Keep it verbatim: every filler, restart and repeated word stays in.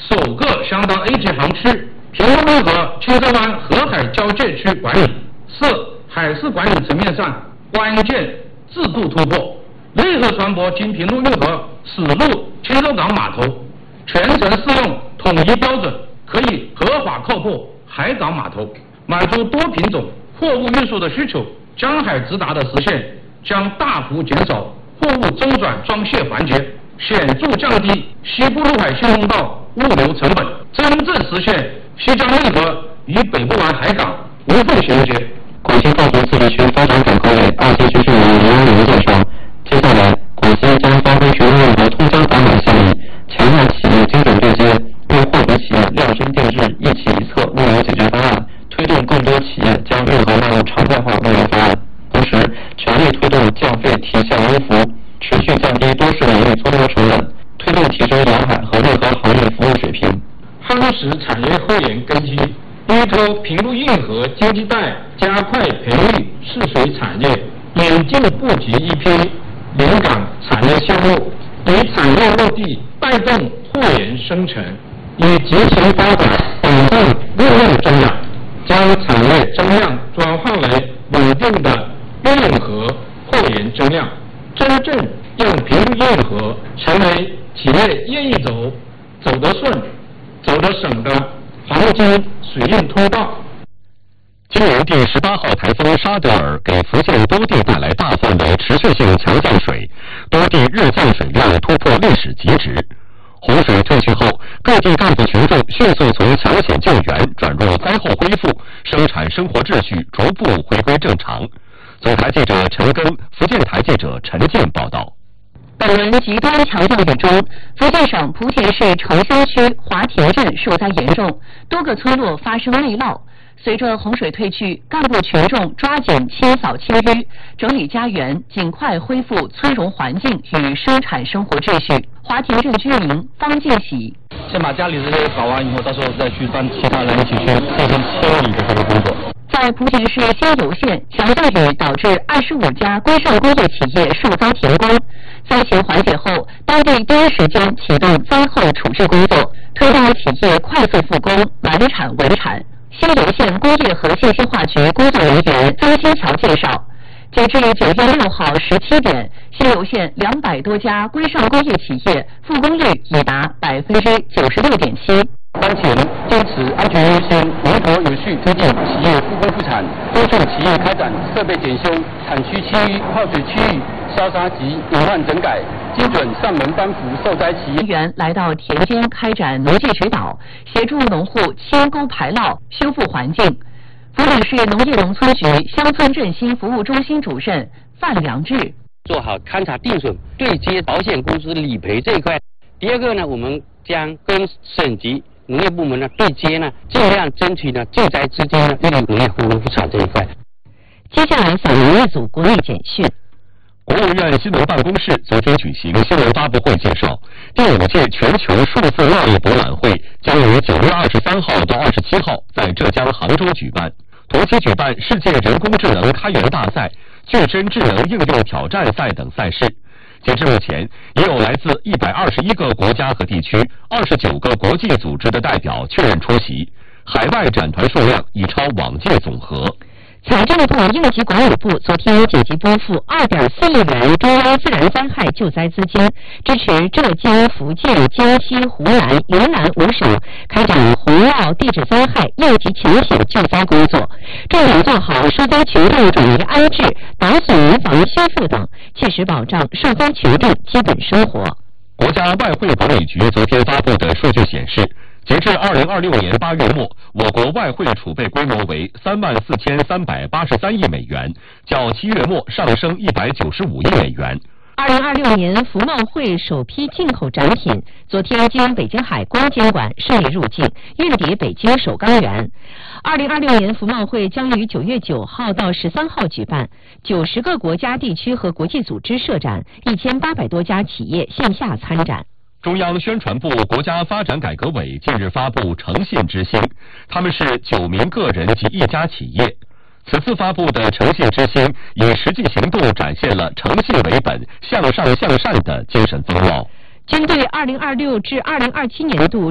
首个相当 A 级航区，平陆运河青沙湾河海交界区管理，是海事管理层面上关键制度突破。内河船舶经平陆运河驶入青州港码头，全程适用统一标准，可以合法靠泊海港码头，满足多品种货物运输的需求。江海直达的实现，将大幅减少货物中转装卸环节，显著降低西部陆海新通道物流成本，真正实现西江内河与北部湾海港无缝衔接。 广西惠州自治区发展改革委二级局委员杨明介绍，接下来广西将发挥平陆运河通江返海效益，强化企业精准对接，为获得企业量身定制、一企一策物流解决方案，推动更多企业将运河纳入常态化物流方案。同时，全力推动降费提效优服，持续降低多式人力综合成本，推动提升沿海和内河航运服务水平。 夯实产业后沿根基，依托平陆运河经济带，加快培育试水产业，引进布局一批临港产业项目，以产业落地带动货源生成，以集群发展保证利润增长，将产业增量转化为稳定的运河货源增量，真正让平陆运河成为企业愿意走、走得顺、走得省的黄金水运通道。 今年第十八号台风沙德尔给福建多地带来大范围持续性强降水，多地日降水量突破历史极值。洪水退去后，各地干部群众迅速从抢险救援转入灾后恢复，生产生活秩序逐步回归正常。总台记者陈根，福建台记者陈建报道。 本轮极端强降雨中，福建省莆田市城乡区华田镇受灾严重，多个村落发生内涝。随着洪水退去，干部群众抓紧清扫清淤，整理家园，尽快恢复村容环境与生产生活秩序。华田镇居民方建喜： 先把家里这些搞完以后，到时候再去帮其他人一起去进行清理的这个工作。 在莆田市仙游县，强降雨导致二十五家规上工业企业受遭停工。灾情缓解后，当地第一时间启动灾后处置工作，推动企业快速复工，满产稳产。仙游县工业和信息化局工作人员曾新桥介绍，截至九月六号十七点，仙游县两百多家规上工业企业复工率已达百分之九十六点七。 当前坚持安全优先，灵活有序推进企业复工复产，督促企业开展设备检修、产区区域、泡水区域消杀及隐患整改，精准上门帮扶受灾企业。 人员来到田间开展农技指导，协助农户清沟排涝，修复环境。福建市农业农村局乡村振兴服务中心主任范良志： 做好勘查定损、对接保险公司理赔这一块。第二个呢，我们将跟省级农业部门呢对接呢，尽量争取呢救灾资金呢用于农业复工复产这一块。 接下来访问一组国内简讯。 国务院新闻办公室昨天举行新闻发布会，介绍第五届全球数字贸易博览会将于九月二十三号到二十七号在浙江杭州举办，同期举办世界人工智能开源大赛、具真智能应用挑战赛等赛事。截至目前，已有来自一百二十一个国家和地区、二十九个国际组织的代表确认出席，海外展团数量已超往届总和。 财政部应急管理部昨天紧急拨付二点四亿元中央自然灾害救灾资金，支持浙江、福建、江西、湖南、云南五省开展洪涝、地质灾害应急情形救灾工作，重点做好受灾群众转移安置、打损民房修复等，切实保障受灾群众基本生活。 国家外汇管理局昨天发布的数据显示，截至二零二六年八月末，我国外汇储备规模为三万四千三百八十三亿美元，较七月末上升一百九十五亿美元。 二零二六年服贸会首批进口展品昨天经北京海关监管顺利入境，运抵北京首钢园。二零二六年服贸会将于九月九号到十三号举办，九十个国家、地区和国际组织设展，一千八百多家企业线下参展。 中央宣传部国家发展改革委近日发布诚信之星，他们是九名个人及一家企业。此次发布的诚信之星，以实际行动展现了诚信为本、向上向善的精神风貌。 针对二零二六至二零二七年度